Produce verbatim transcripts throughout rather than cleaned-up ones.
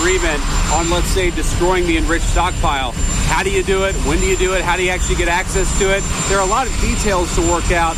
agreement on, let's say, destroying the enriched stockpile. How do you do it? When do you do it? How do you actually get access to it? There are a lot of details to work out.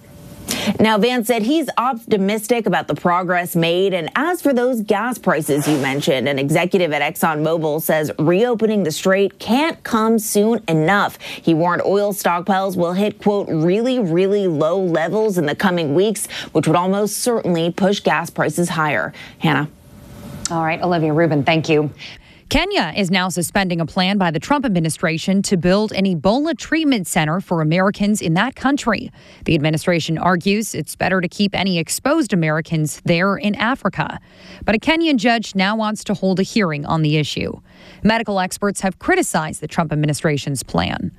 Now, Vance said he's optimistic about the progress made. And as for those gas prices you mentioned, an executive at ExxonMobil says reopening the strait can't come soon enough. He warned oil stockpiles will hit, quote, really, really low levels in the coming weeks, which would almost certainly push gas prices higher. Hannah. All right, Olivia Rubin, thank you. Kenya is now suspending a plan by the Trump administration to build an Ebola treatment center for Americans in that country. The administration argues it's better to keep any exposed Americans there in Africa. But a Kenyan judge now wants to hold a hearing on the issue. Medical experts have criticized the Trump administration's plan.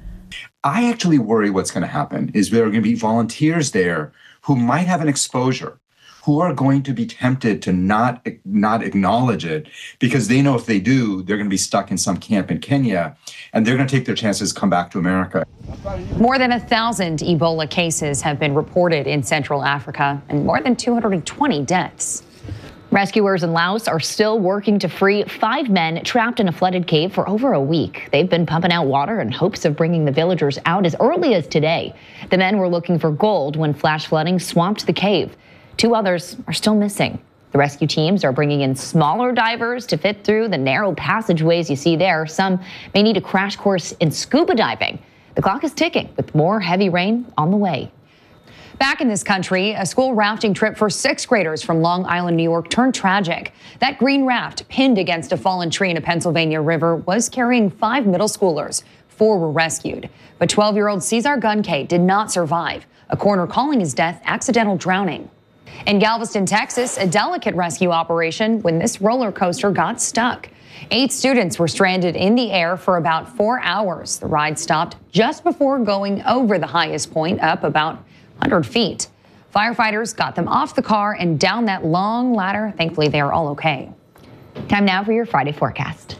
I actually worry what's going to happen is there are going to be volunteers there who might have an exposure, who are going to be tempted to not not acknowledge it because they know if they do, they're going to be stuck in some camp in Kenya, and they're going to take their chances to come back to America. More than a thousand Ebola cases have been reported in Central Africa and more than two hundred twenty deaths. Rescuers in Laos are still working to free five men trapped in a flooded cave for over a week. They've been pumping out water in hopes of bringing the villagers out as early as today. The men were looking for gold when flash flooding swamped the cave. Two others are still missing. The rescue teams are bringing in smaller divers to fit through the narrow passageways you see there. Some may need a crash course in scuba diving. The clock is ticking with more heavy rain on the way. Back in this country, a school rafting trip for sixth graders from Long Island, New York turned tragic. That green raft pinned against a fallen tree in a Pennsylvania river was carrying five middle schoolers. Four were rescued. But twelve-year-old Cesar Gunke did not survive, a coroner calling his death accidental drowning. In Galveston, Texas, a delicate rescue operation when this roller coaster got stuck. Eight students were stranded in the air for about four hours. The ride stopped just before going over the highest point, up about one hundred feet. Firefighters got them off the car and down that long ladder. Thankfully, they are all okay. Time now for your Friday forecast.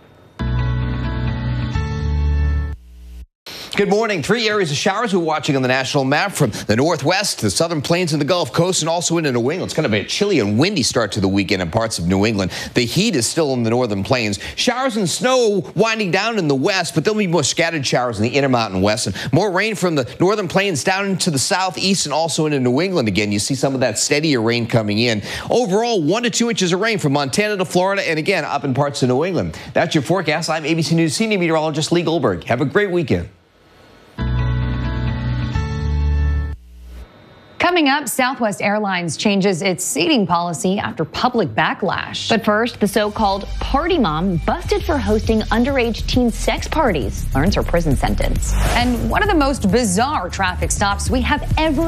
Good morning. Three areas of showers we're watching on the national map, from the northwest to the southern plains and the Gulf Coast, and also into New England. It's going to be a chilly and windy start to the weekend in parts of New England. The heat is still in the northern plains. Showers and snow winding down in the west, but there'll be more scattered showers in the Intermountain West, and more rain from the northern plains down into the southeast and also into New England again. You see some of that steadier rain coming in. Overall, one to two inches of rain from Montana to Florida, and again up in parts of New England. That's your forecast. I'm A B C News senior meteorologist Lee Goldberg. Have a great weekend. Coming up, Southwest Airlines changes its seating policy after public backlash. But first, the so-called party mom busted for hosting underage teen sex parties learns her prison sentence. And one of the most bizarre traffic stops we have ever